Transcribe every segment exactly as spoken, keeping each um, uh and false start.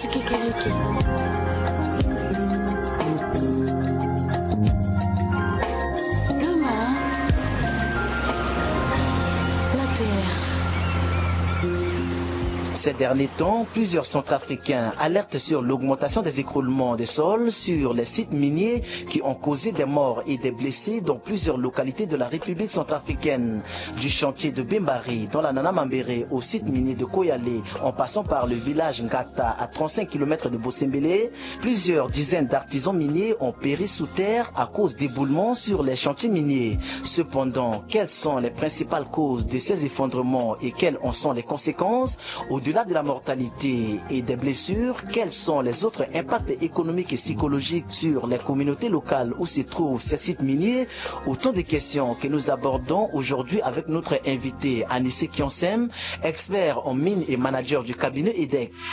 Chikikereke. Demain, la Terre. Ces derniers temps, plusieurs Centrafricains alertent sur l'augmentation des écroulements des sols sur les sites miniers qui ont causé des morts et des blessés dans plusieurs localités de la République centrafricaine. Du chantier de Bembari dans la Nana Mambere au site minier de Koyale, en passant par le village Ngata à trente-cinq kilomètres de Bosembele, plusieurs dizaines d'artisans miniers ont péri sous terre à cause d'éboulements sur les chantiers miniers. Cependant, quelles sont les principales causes de ces effondrements et quelles en sont les conséquences? Au-delà de la mortalité et des blessures, quels sont les autres impacts économiques et psychologiques sur les communautés locales où se trouvent ces sites miniers? Autant de questions que nous abordons aujourd'hui avec notre invité Anissé Kionsem, expert en mines et manager du cabinet E D E C.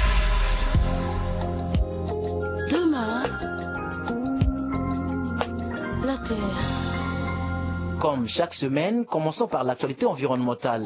Demain, la Terre. Comme chaque semaine, commençons par l'actualité environnementale.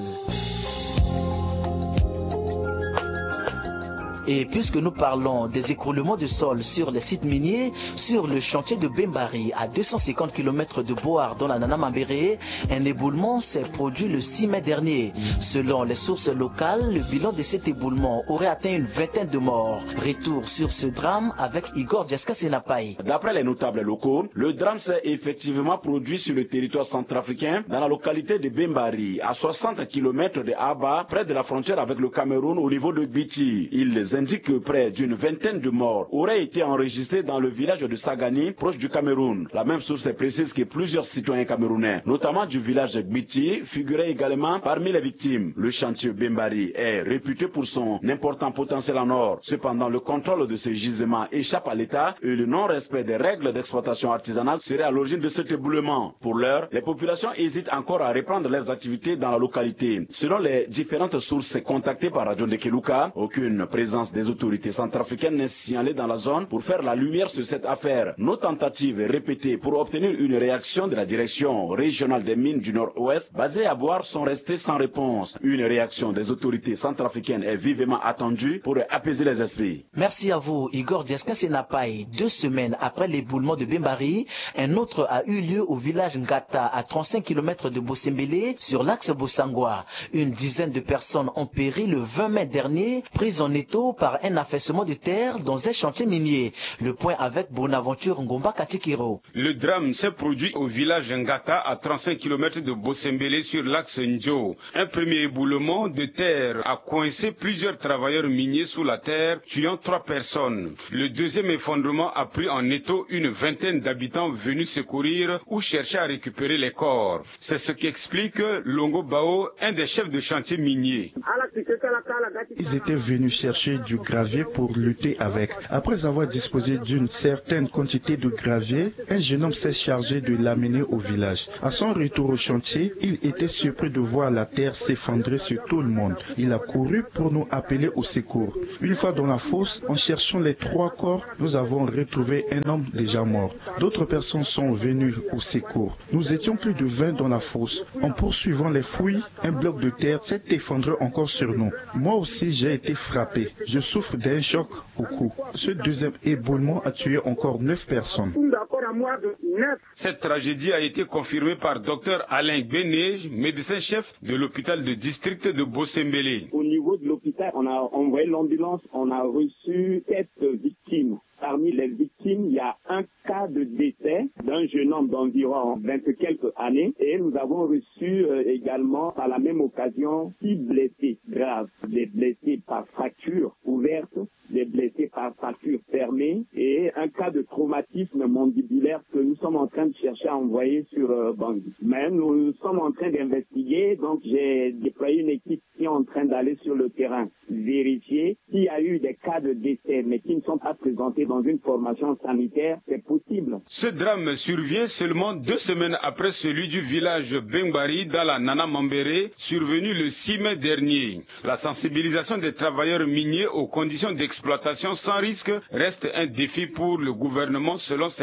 Et puisque nous parlons des écroulements de sol sur les sites miniers, sur le chantier de Bembari à deux cent cinquante kilomètres de Boar dans la Nana Mambere, un éboulement s'est produit le six mai dernier. Selon les sources locales, le bilan de cet éboulement aurait atteint une vingtaine de morts. Retour sur ce drame avec Igor Djeska Senapai. D'après les notables locaux, le drame s'est effectivement produit sur le territoire centrafricain dans la localité de Bembari, à soixante kilomètres de Aba, près de la frontière avec le Cameroun au niveau de Gbiti. Ils indique que près d'une vingtaine de morts auraient été enregistrés dans le village de Sagani, proche du Cameroun. La même source précise que plusieurs citoyens camerounais, notamment du village de Gbiti, figuraient également parmi les victimes. Le chantier Bembari est réputé pour son important potentiel en or. Cependant, le contrôle de ce gisement échappe à l'État et le non-respect des règles d'exploitation artisanale serait à l'origine de cet éboulement. Pour l'heure, les populations hésitent encore à reprendre leurs activités dans la localité. Selon les différentes sources contactées par Radio Ndekeluka, aucune présence des autorités centrafricaines n'est signalée dans la zone pour faire la lumière sur cette affaire. Nos tentatives répétées pour obtenir une réaction de la direction régionale des mines du Nord-Ouest basée à Boar sont restées sans réponse. Une réaction des autorités centrafricaines est vivement attendue pour apaiser les esprits. Merci à vous, Igor Djeska Senapai. Deux semaines après l'éboulement de Bembari, un autre a eu lieu au village Ngata à trente-cinq kilomètres de Bosembele sur l'axe Bosangwa. Une dizaine de personnes ont péri le vingt mai dernier, prises en étau par un affaissement de terre dans un chantier minier. Le point avec Bonaventure Ngomba Katikiro. Le drame s'est produit au village Ngata à trente-cinq kilomètres de Bosembele sur l'axe Ndjo. Un premier éboulement de terre a coincé plusieurs travailleurs miniers sous la terre, tuant trois personnes. Le deuxième effondrement a pris en étau une vingtaine d'habitants venus secourir ou chercher à récupérer les corps. C'est ce qu'explique Longo Bao, un des chefs de chantier minier. Ils étaient venus chercher du gravier pour lutter avec. Après avoir disposé d'une certaine quantité de gravier, un jeune homme s'est chargé de l'amener au village. À son retour au chantier, il était surpris de voir la terre s'effondrer sur tout le monde. Il a couru pour nous appeler au secours. Une fois dans la fosse, en cherchant les trois corps, nous avons retrouvé un homme déjà mort. D'autres personnes sont venues au secours. Nous étions plus de vingt dans la fosse. En poursuivant les fouilles, un bloc de terre s'est effondré encore sur nous. Moi aussi, j'ai été frappé. Je souffre d'un choc au cou. Ce deuxième éboulement a tué encore neuf personnes. Cette tragédie a été confirmée par Dr Alain Béné, médecin-chef de l'hôpital de district de Bosembele. Au niveau de l'hôpital, on a envoyé l'ambulance, on a reçu sept victimes. Parmi les victimes, il y a un cas de décès d'un jeune homme d'environ vingt quelques années et nous avons reçu euh, également par la même occasion six blessés graves, des blessés par fracture ouverte, des blessés par fracture fermée et un cas de traumatisme mandibulaire que nous sommes en train de chercher à envoyer sur euh, Bangui. Mais nous sommes en train d'investiguer, donc j'ai déployé une équipe qui est en train d'aller sur le terrain vérifier s'il y a eu des cas de décès mais qui ne sont pas présentés dans une formation sanitaire, c'est possible. Ce drame survient seulement deux semaines après celui du village Bembari dans la Nana Mambere, survenu le six mai dernier. La sensibilisation des travailleurs miniers aux conditions d'exploitation sans risque reste un défi pour le gouvernement selon certaines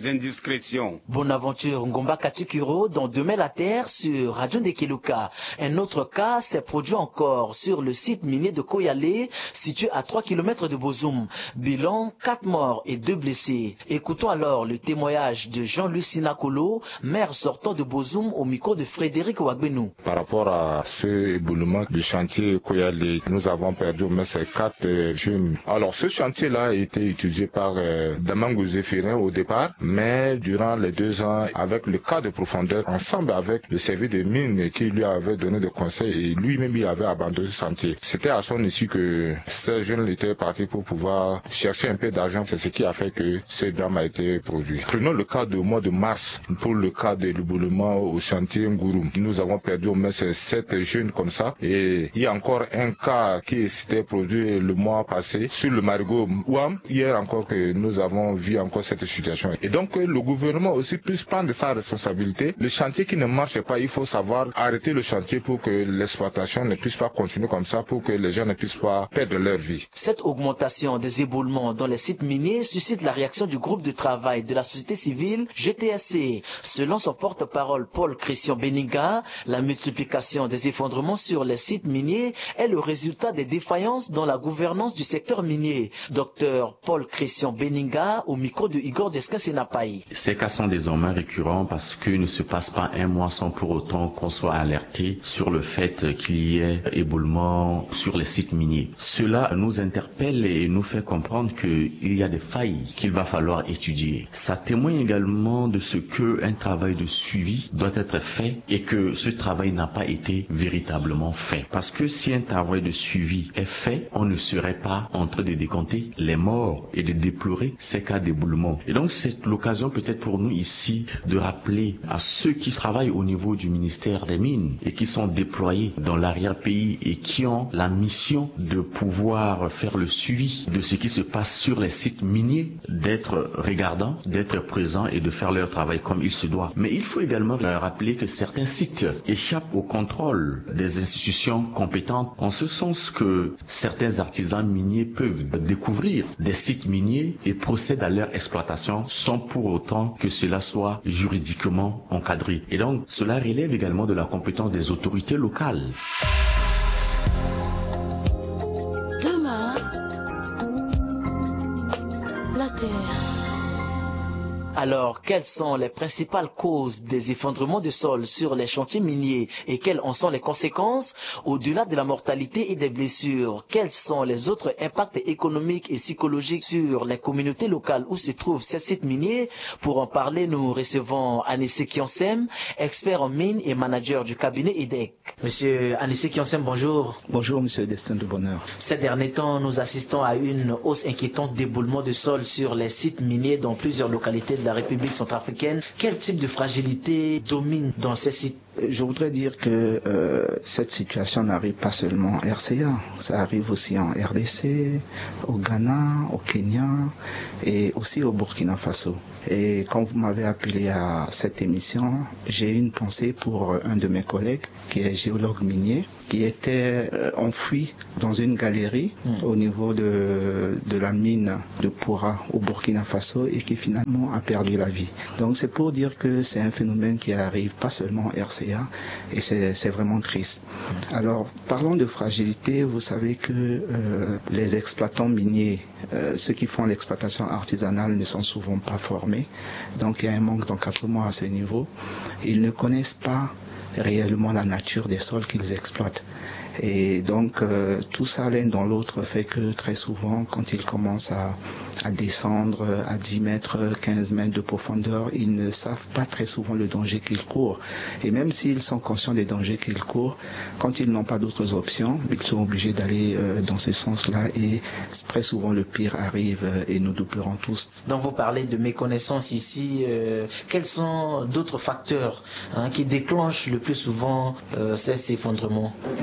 indiscrétions. Bonaventure Ngomba Katukiro, dans Demain la Terre sur Radio Ndekeluka. Un autre cas s'est produit encore sur le site minier de Koyale, situé à trois kilomètres de Bozoum. Bilan, quatre morts et deux blessés. Écoutons alors le témoignage de Jean-Louis Sinakolo, maire sortant de Bozoum, au micro de Frédéric Ouagbenou. Par rapport à ce éboulement du chantier Koyale, nous avons perdu au moins ces quatre euh, jeunes. Alors ce chantier-là a été utilisé par euh, Damango Zéphirin au départ, mais durant les deux ans, avec le cas de profondeur, ensemble avec le service de mine qui lui avait donné des conseils et lui-même il avait abandonné ce chantier. C'était à son issue que ces jeunes étaient partis pour pouvoir chercher un peu d'argent. C'est ce qui a fait que ce drame a été produit. Prenons le cas du mois de mars pour le cas de l'éboulement au chantier Ngouroum. Nous avons perdu au moins sept jeunes comme ça et il y a encore un cas qui s'était produit le mois passé sur le marigot Ouam. Hier encore que nous avons vu encore cette situation. Et donc le gouvernement aussi puisse prendre sa responsabilité. Le chantier qui ne marche pas, il faut savoir arrêter le chantier pour que l'exploitation ne puisse pas continuer comme ça, pour que les gens ne puissent pas perdre leur vie. Cette augmentation des éboulements dans les sites miniers suscite la réaction du groupe de travail de la société civile G T S C. Selon son porte-parole Paul Christian Beninga, la multiplication des effondrements sur les sites miniers est le résultat des défaillances dans la gouvernance du secteur minier. Docteur Paul Christian Beninga au micro de Igor Desca-Senapaï. Ces cas sont désormais récurrents parce qu'il ne se passe pas un mois sans pour autant qu'on soit alerté sur le fait qu'il y ait éboulement sur les sites miniers. Cela nous interpelle et nous fait comprendre qu'il y a des failles qu'il va falloir étudier. Ça témoigne également de ce qu'un travail de suivi doit être fait et que ce travail n'a pas été véritablement fait. Parce que si un travail de suivi est fait, on ne serait pas en train de décompter les morts et de déplorer ces cas d'éboulement. Et donc c'est l'occasion peut-être pour nous ici de rappeler à ceux qui travaillent au niveau du ministère des Mines et qui sont déployés dans l'arrière-pays et qui ont la mission de pouvoir faire le suivi de ce qui se passe sur les sites miniers, d'être regardants, d'être présents et de faire leur travail comme il se doit. Mais il faut également rappeler que certains sites échappent au contrôle des institutions compétentes, en ce sens que certains artisans miniers peuvent découvrir des sites miniers et procèdent à leur exploitation sans pour autant que cela soit juridiquement encadré. Et donc, cela relève également de la compétence des autorités locales. Demain, la Terre. Alors, quelles sont les principales causes des effondrements de sol sur les chantiers miniers et quelles en sont les conséquences? Au-delà de la mortalité et des blessures, quels sont les autres impacts économiques et psychologiques sur les communautés locales où se trouvent ces sites miniers? Pour en parler, nous recevons Anissé Kionsem, expert en mines et manager du cabinet E D E C. Monsieur Anissé Kionsem, bonjour. Bonjour, monsieur Destin de Bonheur. Ces derniers temps, nous assistons à une hausse inquiétante d'éboulement de sol sur les sites miniers dans plusieurs localités de la République centrafricaine. Quel type de fragilité domine dans ces sites? Je voudrais dire que euh, cette situation n'arrive pas seulement en R C A, ça arrive aussi en R D C, au Ghana, au Kenya et aussi au Burkina Faso. Et quand vous m'avez appelé à cette émission, j'ai une pensée pour un de mes collègues qui est géologue minier, qui était euh, enfoui dans une galerie mmh. au niveau de, de la mine de Poura au Burkina Faso et qui finalement a perdu la vie. Donc c'est pour dire que c'est un phénomène qui arrive pas seulement en R C A et c'est, c'est vraiment triste. Alors parlons de fragilité, vous savez que euh, les exploitants miniers, euh, ceux qui font l'exploitation artisanale ne sont souvent pas formés, donc il y a un manque d'encadrement à ce niveau. Ils ne connaissent pas réellement la nature des sols qu'ils exploitent. Et donc euh, tout ça l'un dans l'autre fait que très souvent quand ils commencent à, à descendre à dix mètres, quinze mètres de profondeur, ils ne savent pas très souvent le danger qu'ils courent. Et même s'ils sont conscients des dangers qu'ils courent, quand ils n'ont pas d'autres options, ils sont obligés d'aller euh, dans ce sens-là et très souvent le pire arrive euh, et nous doublons tous. Donc vous parlez de méconnaissance ici, euh, quels sont d'autres facteurs hein, qui déclenchent le plus souvent euh, ces effondrements? Déjà,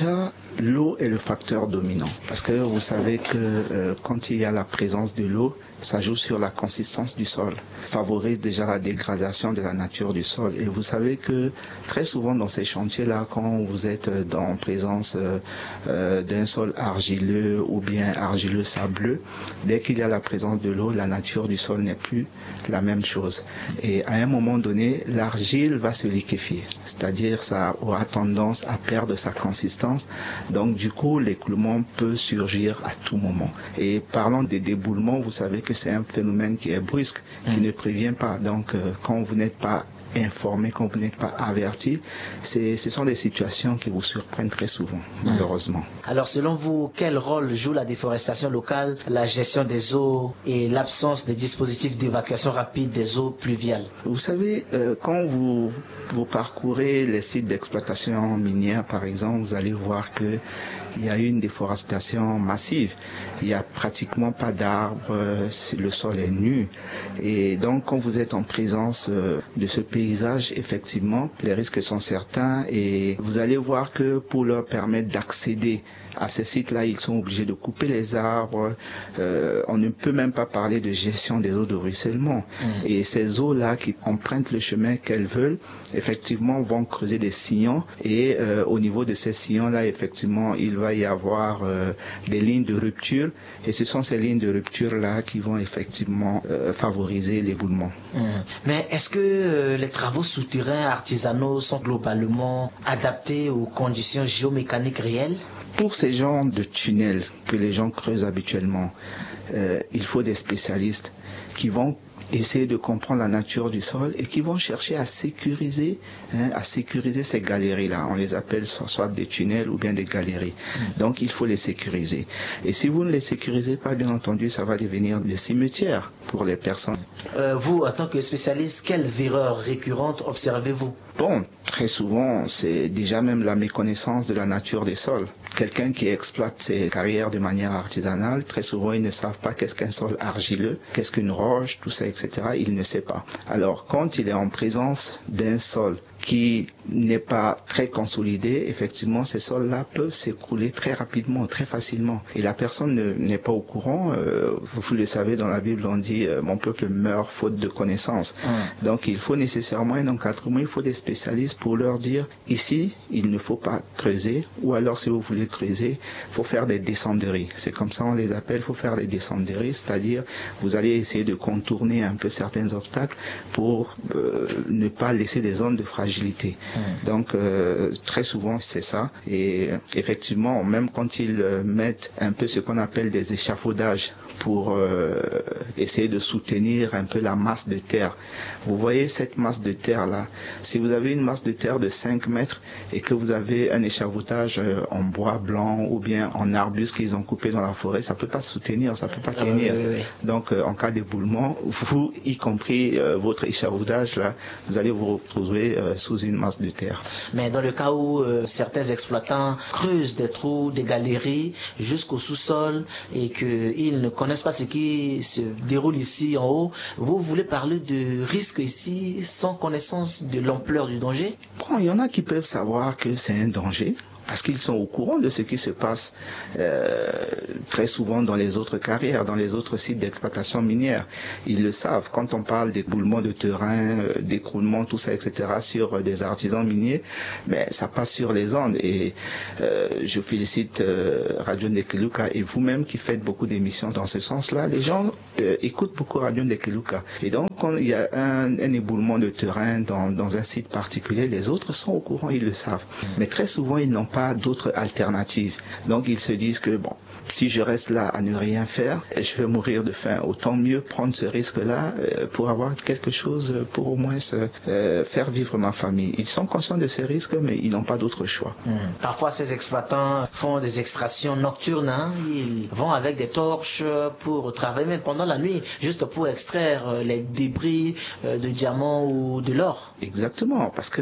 Déjà, l'eau est le facteur dominant. Parce que vous savez que euh, quand il y a la présence de l'eau, ça joue sur la consistance du sol, favorise déjà la dégradation de la nature du sol. Et vous savez que très souvent dans ces chantiers-là, quand vous êtes en présence euh, euh, d'un sol argileux ou bien argileux sableux, dès qu'il y a la présence de l'eau, la nature du sol n'est plus la même chose. Et à un moment donné, l'argile va se liquéfier, c'est-à-dire ça aura tendance à perdre sa consistance. Donc du coup, l'écoulement peut surgir à tout moment. Et parlant des déboulements, vous savez que c'est un phénomène qui est brusque, qui mmh. ne prévient pas. Donc euh, quand vous n'êtes pas informé, quand vous n'êtes pas averti, c'est, ce sont des situations qui vous surprennent très souvent, malheureusement. Alors selon vous, quel rôle joue la déforestation locale, la gestion des eaux et l'absence des dispositifs d'évacuation rapide des eaux pluviales? Vous savez, euh, quand vous, vous parcourez les sites d'exploitation minière, par exemple, vous allez voir que il y a eu une déforestation massive. Il n'y a pratiquement pas d'arbres, le sol est nu. Et donc, quand vous êtes en présence de ce paysage, effectivement, les risques sont certains. Et vous allez voir que pour leur permettre d'accéder à ces sites-là, ils sont obligés de couper les arbres. Euh, on ne peut même pas parler de gestion des eaux de ruissellement. Mmh. Et ces eaux-là qui empruntent le chemin qu'elles veulent, effectivement, vont creuser des sillons. Et euh, au niveau de ces sillons-là, effectivement, il va y avoir euh, des lignes de rupture. Et ce sont ces lignes de rupture-là qui vont effectivement euh, favoriser l'éboulement. Mmh. Mais est-ce que euh, les travaux souterrains artisanaux sont globalement adaptés aux conditions géomécaniques réelles? Pour ces genres de tunnels que les gens creusent habituellement, euh, il faut des spécialistes qui vont essayer de comprendre la nature du sol et qui vont chercher à sécuriser, hein, à sécuriser ces galeries-là. On les appelle soit, soit des tunnels ou bien des galeries. Mmh. Donc il faut les sécuriser. Et si vous ne les sécurisez pas, bien entendu, ça va devenir des cimetières pour les personnes. Euh, vous, en tant que spécialiste, quelles erreurs récurrentes observez-vous? Bon, très souvent, c'est déjà même la méconnaissance de la nature des sols. Quelqu'un qui exploite ses carrières de manière artisanale, très souvent, ils ne savent pas qu'est-ce qu'un sol argileux, qu'est-ce qu'une roche, tout ça, et cetera. Il ne sait pas. Alors, quand il est en présence d'un sol qui n'est pas très consolidé, effectivement, ces sols-là peuvent s'écrouler très rapidement, très facilement. Et la personne ne, n'est pas au courant. Euh, vous le savez, dans la Bible, on dit euh, « Mon peuple meurt faute de connaissance mmh. ». Donc, il faut nécessairement un encadrement, il faut des spécialistes pour leur dire « Ici, il ne faut pas creuser » ou alors, si vous voulez creuser, il faut faire des descenderies. C'est comme ça on les appelle, il faut faire des descenderies, c'est-à-dire vous allez essayer de contourner un peu certains obstacles pour euh, ne pas laisser des zones de fragilité. Mmh. Donc euh, très souvent c'est ça. Et effectivement, même quand ils euh, mettent un peu ce qu'on appelle des échafaudages pour euh, essayer de soutenir un peu la masse de terre. Vous voyez cette masse de terre là. Si vous avez une masse de terre de cinq mètres et que vous avez un échafaudage euh, en bois blanc ou bien en arbuste qu'ils ont coupé dans la forêt, ça peut pas soutenir, ça peut pas tenir. Oui, oui, oui. Donc euh, en cas d'éboulement, vous, y compris euh, votre échafaudage là, vous allez vous retrouver euh, sous une masse de terre. Mais dans le cas où euh, certains exploitants creusent des trous, des galeries jusqu'au sous-sol et qu'ils ne connaissent pas ce qui se déroule ici en haut, vous voulez parler de risque ici sans connaissance de l'ampleur du danger? Bon, il y en a qui peuvent savoir que c'est un danger, parce qu'ils sont au courant de ce qui se passe euh, très souvent dans les autres carrières, dans les autres sites d'exploitation minière. Ils le savent. Quand on parle d'éboulement de terrain, euh, d'écroulement, tout ça, et cetera, sur euh, des artisans miniers, mais ça passe sur les ondes. Et euh, je félicite euh, Radio Ndekeluka et vous-même qui faites beaucoup d'émissions dans ce sens-là. Les gens euh, écoutent beaucoup Radio Ndekeluka. Et donc, quand il y a un, un éboulement de terrain dans, dans un site particulier, les autres sont au courant, ils le savent. Mais très souvent, ils n'ont pas d'autres alternatives. Donc ils se disent que bon, si je reste là à ne rien faire, je vais mourir de faim. Autant mieux prendre ce risque-là euh, pour avoir quelque chose, pour au moins se, euh, faire vivre ma famille. Ils sont conscients de ces risques, mais ils n'ont pas d'autre choix. Mmh. Parfois, ces exploitants font des extractions nocturnes. Hein. Ils vont avec des torches pour travailler même pendant la nuit, juste pour extraire les débris de diamants ou de l'or. Exactement, parce que bon,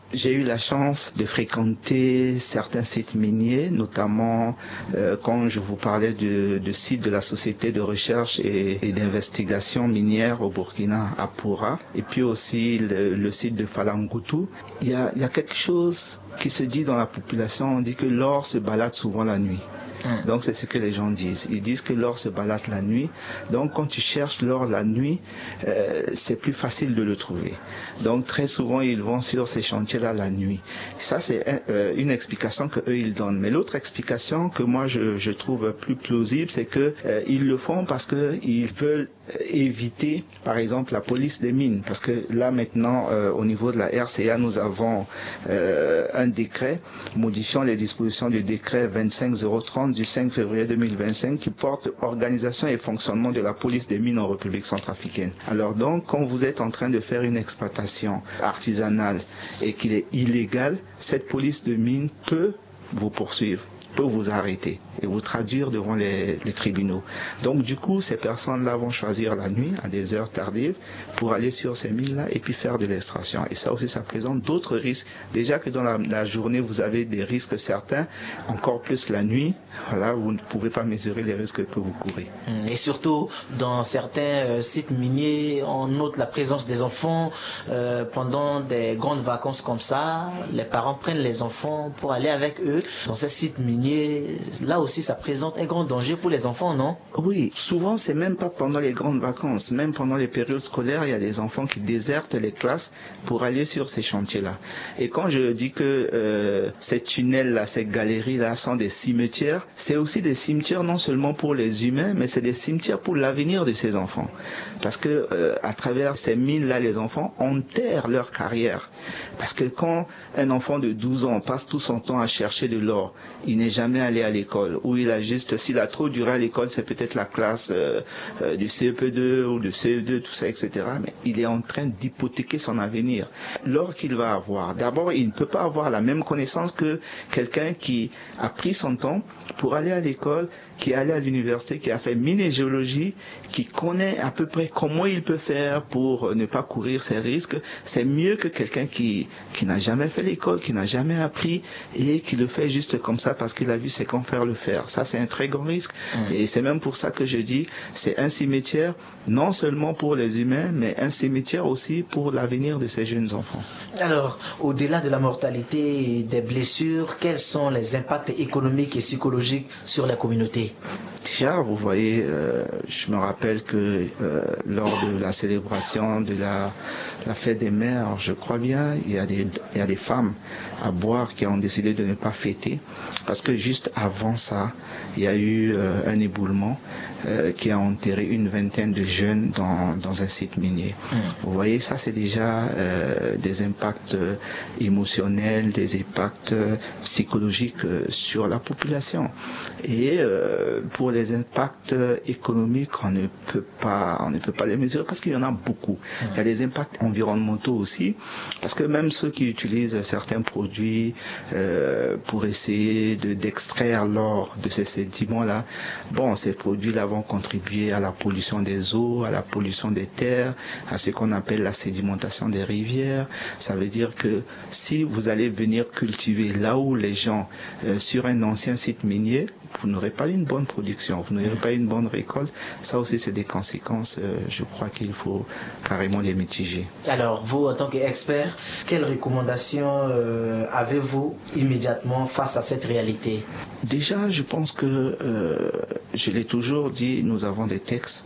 J'ai eu la chance de fréquenter certains sites miniers, notamment euh, quand je vous parlais de, de sites de la Société de recherche et, et d'investigation minière au Burkina, à Poura, et puis aussi le, le site de Falangoutou. Il y a, il y a quelque chose qui se dit dans la population, on dit que l'or se balade souvent la nuit. Donc c'est ce que les gens disent. Ils disent que l'or se balade la nuit. Donc quand tu cherches l'or la nuit, euh, c'est plus facile de le trouver. Donc très souvent ils vont sur ces chantiers-là la nuit. Ça c'est un, euh, une explication que eux ils donnent. Mais l'autre explication que moi je, je trouve plus plausible, c'est que euh, ils le font parce que ils veulent éviter, par exemple, la police des mines. Parce que là maintenant, euh, au niveau de la R C A, nous avons euh, un décret modifiant les dispositions du décret vingt-cinq zéro trente du cinq février deux mille vingt-cinq qui porte organisation et fonctionnement de la police des mines en République centrafricaine. Alors donc, quand vous êtes en train de faire une exploitation artisanale et qu'il est illégal, cette police de mines peut vous poursuivre, peut vous arrêter et vous traduire devant les, les tribunaux. Donc du coup, ces personnes-là vont choisir la nuit, à des heures tardives, pour aller sur ces mines-là et puis faire de l'extraction. Et ça aussi, ça présente d'autres risques. Déjà que dans la, la journée, vous avez des risques certains, encore plus la nuit, voilà, vous ne pouvez pas mesurer les risques que vous courez. Et surtout, dans certains euh, sites miniers, on note la présence des enfants euh, pendant des grandes vacances comme ça. Les parents prennent les enfants pour aller avec eux dans ces sites miniers. Là aussi, ça présente un grand danger pour les enfants, non? Oui, souvent, c'est même pas pendant les grandes vacances. Même pendant les périodes scolaires, il y a des enfants qui désertent les classes pour aller sur ces chantiers-là. Et quand je dis que euh, ces tunnels-là, ces galeries-là sont des cimetières, c'est aussi des cimetières non seulement pour les humains, mais c'est des cimetières pour l'avenir de ces enfants. Parce que euh, à travers ces mines-là, les enfants enterrent leur carrière. Parce que quand un enfant de douze ans passe tout son temps à chercher de l'or, il n'est jamais allé à l'école, ou il a juste, s'il a trop duré à l'école, c'est peut-être la classe euh, euh, du C E P deux ou du C E deux, tout ça, et cetera. Mais il est en train d'hypothéquer son avenir. L'or qu'il va avoir, d'abord, il ne peut pas avoir la même connaissance que quelqu'un qui a pris son temps pour aller à l'école, qui est allé à l'université, qui a fait mine et géologie, qui connaît à peu près comment il peut faire pour ne pas courir ces risques. C'est mieux que quelqu'un qui, qui n'a jamais fait l'école, qui n'a jamais appris et qui le fait juste comme ça parce qu'il a vu ses confrères le faire. Ça, c'est un très grand risque. Mmh. Et c'est même pour ça que je dis, c'est un cimetière non seulement pour les humains, mais un cimetière aussi pour l'avenir de ces jeunes enfants. Alors, au-delà de la mortalité et des blessures, quels sont les impacts économiques et psychologiques sur la communauté? Déjà, vous voyez, euh, je me rappelle que euh, lors de la célébration de la, la fête des mères, je crois bien, il y a des, il y a des femmes à boire qui ont décidé de ne pas fêter parce que juste avant ça, il y a eu euh, un éboulement euh, qui a enterré une vingtaine de jeunes dans, dans un site minier. Mmh. Vous voyez, ça c'est déjà euh, des impacts euh, émotionnels, des impacts euh, psychologiques euh, sur la population. Et euh, pour les impacts économiques, on ne peut pas, on ne peut pas les mesurer parce qu'il y en a beaucoup. Mmh. Il y a des impacts environnementaux aussi, parce que même ceux qui utilisent certains produits euh, pour essayer de, d'extraire l'or de ces sédiments-là, bon, ces produits-là vont contribuer à la pollution des eaux, à la pollution des terres, à ce qu'on appelle la sédimentation des rivières. Ça veut dire que si vous allez venir cultiver là où les gens, euh, sur un ancien site minier, vous n'aurez pas une bonne production, vous n'aurez pas une bonne récolte. Ça aussi, c'est des conséquences, euh, je crois qu'il faut carrément les mitiger. Alors, vous, en tant qu'expert, quelles recommandations euh, avez-vous immédiatement face à cette réalité? Déjà, je pense que, euh, je l'ai toujours dit, nous avons des textes.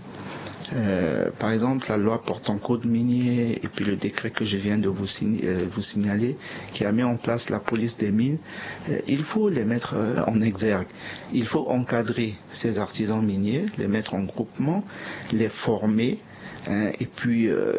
Euh, par exemple, la loi portant code minier et puis le décret que je viens de vous, sign- euh, vous signaler, qui a mis en place la police des mines, euh, il faut les mettre euh, en exergue. Il faut encadrer ces artisans miniers, les mettre en groupement, les former, hein, et puis euh,